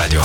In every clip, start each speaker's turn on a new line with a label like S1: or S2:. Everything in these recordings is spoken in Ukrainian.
S1: Авторадіо.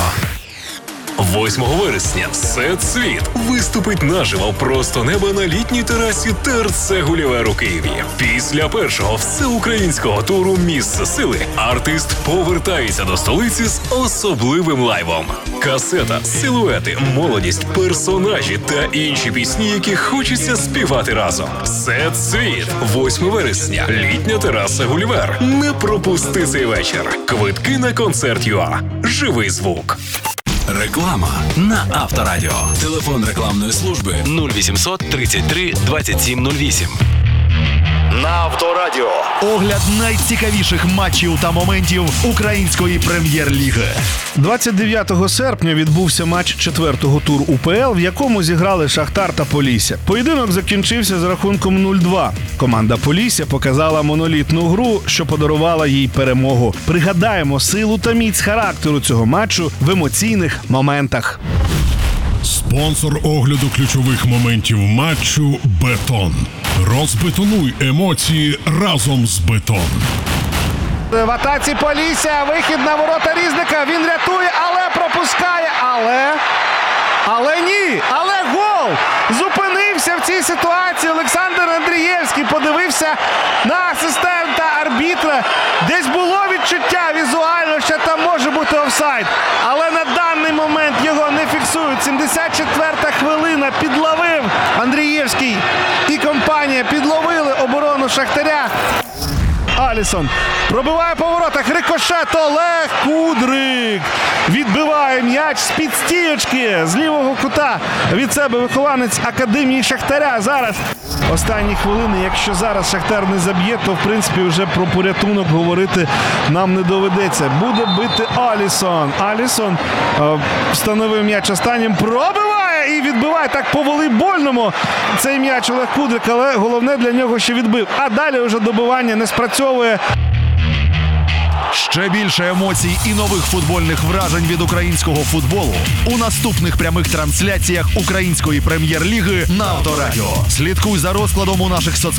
S1: 8 вересня «Всесвіт» виступить наживо просто неба на літній терасі ТРЦ «Гулівер» у Києві. Після першого всеукраїнського туру «Місце сили» артист повертається до столиці з особливим лайвом. Касета, силуети, молодість, персонажі та інші пісні, які хочеться співати разом. «Всесвіт» 8 вересня. Літня тераса «Гулівер». Не пропусти цей вечір. Квитки на концерт.ua. Живий звук.
S2: Реклама на Авторадіо. Телефон рекламної служби 0800 33 27 08.
S3: На Авторадіо.
S4: Огляд найцікавіших матчів та моментів української прем'єр-ліги.
S5: 29 серпня відбувся матч 4-го туру УПЛ, в якому зіграли Шахтар та Полісся. Поєдинок закінчився з рахунком 0-2. Команда Полісся показала монолітну гру, що подарувала їй перемогу. Пригадаємо силу та міць характеру цього матчу в емоційних моментах.
S6: Спонсор огляду ключових моментів матчу «Бетон». Розбетонуй емоції разом з «Бетон».
S5: В атаці Полісся, вихід на ворота Різника, він рятує, але пропускає, але ні, але гол! Зупинився в цій ситуації Олександр Андрієвський, подивився на асистента арбітра. Десь було відчуття візуально, що там може бути офсайд, але на даний момент його не фіксують. 74-та хвилина, підловив Андрієвський і компанія, підловили оборону Шахтаря. Алісон пробиває по воротах, рикошет, Олег Кудрик відбиває м'яч з-під стієчки, з лівого кута від себе вихованець Академії Шахтаря. Зараз останні хвилини, якщо зараз Шахтар не заб'є, то в принципі вже про порятунок говорити нам не доведеться. Буде бити Алісон. Алісон встановив м'яч останнім, пробиває і відбиває так по волейбольному цей м'яч Олег Кудрик, але головне для нього, що відбив. А далі вже добивання не спрацьовує.
S4: Ще більше емоцій і нових футбольних вражень від українського футболу у наступних прямих трансляціях української прем'єр-ліги на Авторадіо. Слідкуй за розкладом у наших соцмережах.